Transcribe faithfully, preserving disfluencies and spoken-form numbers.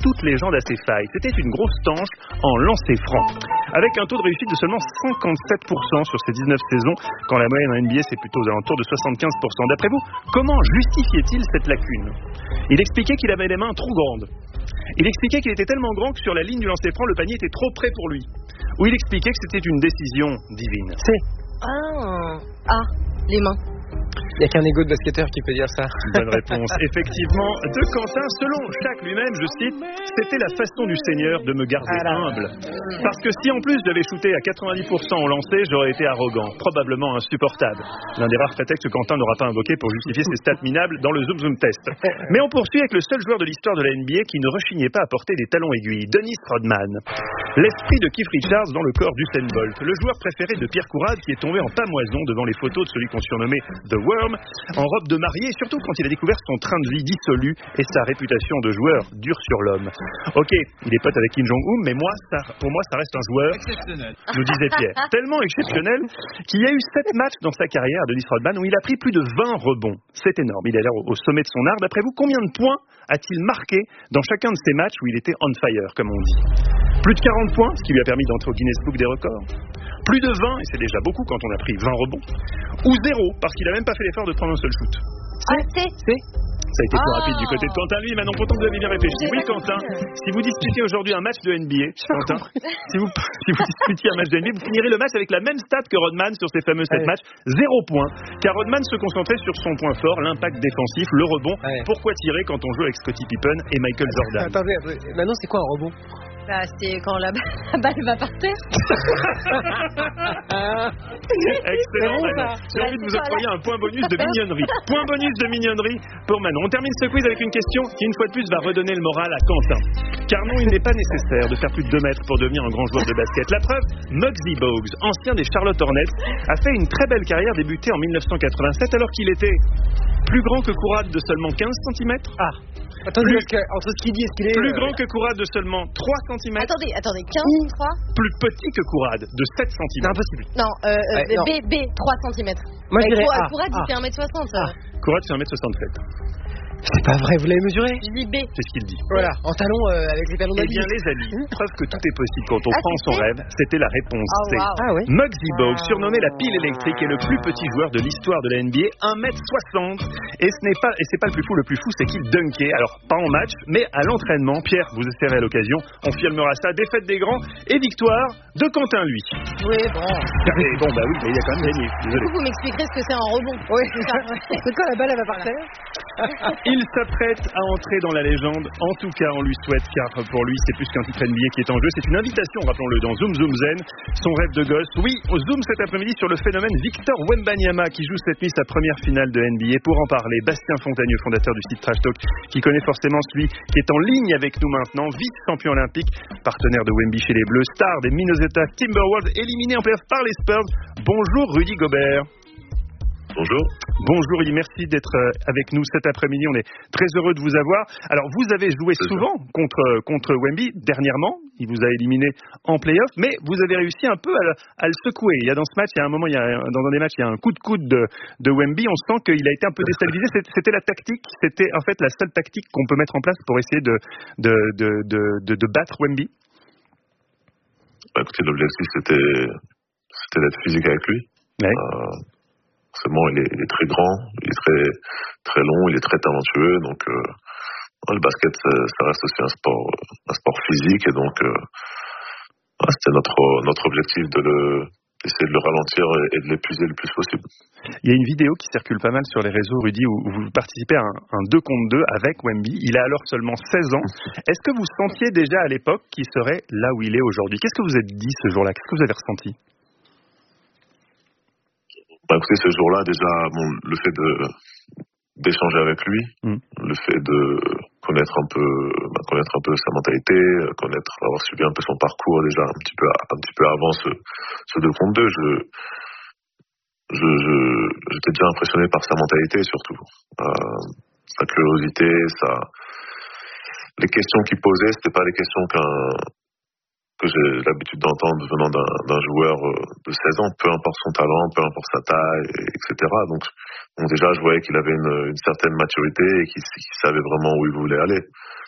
toute légende à ses failles. C'était une grosse tanche en lancer franc. Avec un taux de réussite de seulement cinquante-sept pour cent sur ses dix-neuf saisons, quand la moyenne en N B A c'est plutôt aux alentours de soixante-quinze pour cent. D'après vous, comment justifiait-il cette lacune? Il expliquait qu'il avait les mains trop grandes. Il expliquait qu'il était tellement grand que sur la ligne du lancer franc, le panier était trop près pour lui. Ou il expliquait que c'était une décision divine. C'est. Ah, ah, les mains. Il n'y a qu'un égo de basketteur qui peut dire ça. Bonne réponse. Effectivement, de Quentin, selon Shaq lui-même, je cite, c'était la façon du Seigneur de me garder humble. Parce que si en plus j'avais shooté à quatre-vingt-dix pour cent au lancer, j'aurais été arrogant, probablement insupportable. L'un des rares prétextes que Quentin n'aura pas invoqué pour justifier ses stats minables dans le Zoom Zoom Test. Mais on poursuit avec le seul joueur de l'histoire de la N B A qui ne rechignait pas à porter des talons aiguilles, Dennis Rodman. L'esprit de Keith Richards dans le corps d'Usain Bolt, le joueur préféré de Pierre Courade qui est tombé en pamoison devant les photos de celui qu'on surnommait The Worm, en robe de mariée, et surtout quand il a découvert son train de vie dissolu et sa réputation de joueur dur sur l'homme. Ok, il est pote avec Kim Jong-un, mais moi, ça, pour moi, ça reste un joueur exceptionnel, nous disait Pierre. Tellement exceptionnel qu'il y a eu sept matchs dans sa carrière, Dennis Rodman, où il a pris plus de vingt rebonds. C'est énorme, il est là au sommet de son art. D'après vous, combien de points a-t-il marqué dans chacun de ces matchs où il était on fire, comme on dit? Plus de quarante points, ce qui lui a permis d'entrer au Guinness Book des records. Plus de vingt, et c'est déjà beaucoup quand on a pris vingt rebonds. Ou zéro, parce qu'il n'a même pas fait l'effort de prendre un seul shoot. Ah, c'est C'est. Ça a été plus Ah. rapide du côté de Quentin. Lui, maintenant, pourtant vous avez bien réfléchi. Oui, Quentin, si vous disputiez aujourd'hui un match de N B A, Quentin, si vous, si vous disputiez un match de N B A, vous finirez le match avec la même stat que Rodman sur ses fameux sept Ouais. matchs, zéro point. Car Rodman se concentrait sur son point fort, l'impact défensif, le rebond. Ouais. Pourquoi tirer quand on joue avec Scottie Pippen et Michael Jordan? Attendez, attendez, maintenant c'est quoi un rebond? bah, c'est quand la balle, la balle va par terre. Excellent, bon, Manon. ça. J'ai envie de vous octroyer un point bonus de mignonnerie. Point bonus de mignonnerie pour Manon. On termine ce quiz avec une question qui, une fois de plus, va redonner le moral à Quentin. Car non, il n'est pas nécessaire de faire plus de deux mètres pour devenir un grand joueur de basket. La preuve, Muggsy Bogues, ancien des Charlotte Hornets, a fait une très belle carrière débutée en dix-neuf cent quatre-vingt-sept alors qu'il était plus grand que Courade de seulement quinze centimètres. Ah. Attendez, Plus- parce que, entre ce qu'il dit et ce qu'il est. Plus euh, grand que Courade de seulement trois centimètres. Attendez, attendez, quinze, trois. Plus petit que Courade de sept C'est centimètres. impossible. Non, euh, euh, Ouais, non. B, B, trois centimètres. Moi je dirais A. Courade, il A. fait un mètre soixante. Ah. Courade fait un mètre soixante-sept. C'est pas vrai, vous l'avez mesuré? Je dis B. C'est ce qu'il dit. Voilà, en talon euh, avec les talons Eh d'habit. bien, les amis, preuve que tout est possible quand on Ah, prend c'est son fait rêve, c'était la réponse Oh, C. wow. Ah ouais. Muggsy Bogues, surnommé la pile électrique, est le plus petit joueur de l'histoire de la N B A, un mètre soixante. Et ce n'est pas, et c'est pas le plus fou, le plus fou, c'est qu'il dunkait. Alors, pas en match, mais à l'entraînement. Pierre, vous essayerez à l'occasion. On filmera ça. Défaite des grands et victoire de Quentin, lui. Oui, bon. Et bon, bah oui, mais il a quand même gagné. Du Désolé. coup, vous m'expliquerez ce que c'est un rebond. Oui. C'est ça. C'est quoi la balle, elle va par terre? Il s'apprête à entrer dans la légende. En tout cas, on lui souhaite, car pour lui, c'est plus qu'un titre N B A qui est en jeu. C'est une invitation, rappelons-le, dans Zoom Zoom Zen. Son rêve de gosse. Oui, au Zoom cet après-midi sur le phénomène Victor Wembanyama qui joue cette nuit sa première finale de N B A. Pour en parler, Bastien Fontagneux, fondateur du site Trash Talk, qui connaît forcément celui qui est en ligne avec nous maintenant, vice-champion olympique, partenaire de Wemby chez les Bleus, star des Minnesota Timberwolves, éliminé en playoff par les Spurs. Bonjour Rudy Gobert. Bonjour. Bonjour Rudy, merci d'être avec nous cet après-midi. On est très heureux de vous avoir. Alors, vous avez joué souvent contre, contre Wemby dernièrement. Il vous a éliminé en play-off, mais vous avez réussi un peu à, le- à le secouer. Il y a dans ce match, il y a un moment, il y a, dans un des matchs, il y a un coup de coude de, de Wemby. On sent qu'il a été un peu déstabilisé. C'est- C'était la tactique, c'était en fait la seule tactique qu'on peut mettre en place pour essayer de, de, de, de, de, de battre Wemby. Bah, écoutez, l'objectif c'était, c'était d'être physique avec lui. Ouais. Euh, forcément, il est, il est très grand, il est très, très long, il est très talentueux. Donc, euh, le basket, ça, ça reste aussi un sport, un sport physique. Et donc, euh, ouais, c'était notre, notre objectif de le, d'essayer de le ralentir et, et de l'épuiser le plus possible. Il y a une vidéo qui circule pas mal sur les réseaux, Rudy, où vous participez à un, un deux contre deux avec Wemby. Il a alors seulement seize ans. Est-ce que vous sentiez déjà à l'époque qu'il serait là où il est aujourd'hui? Qu'est-ce que vous êtes dit ce jour-là? Qu'est-ce que vous avez ressenti? Bah, écoutez, ce jour-là, déjà, bon, le fait de, d'échanger avec lui, Mm. le fait de connaître un peu, bah, connaître un peu sa mentalité, connaître, avoir suivi un peu son parcours déjà un petit peu, un petit peu avant ce, ce deux contre deux, je, je, je, j'étais déjà impressionné par sa mentalité surtout, euh, sa curiosité, sa, les questions qu'il posait, c'était pas les questions qu'un, que j'ai l'habitude d'entendre venant d'un, d'un joueur de seize ans, peu importe son talent, peu importe sa taille, et cetera. Donc, donc déjà, je voyais qu'il avait une, une certaine maturité et qu'il, qu'il savait vraiment où il voulait aller.